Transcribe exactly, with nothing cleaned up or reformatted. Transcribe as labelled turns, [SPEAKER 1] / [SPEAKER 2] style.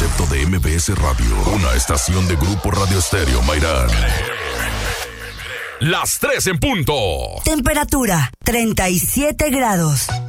[SPEAKER 1] concepto de M B S Radio, una estación de Grupo Radio Estéreo Mairán. Las tres en punto.
[SPEAKER 2] Temperatura treinta y siete grados.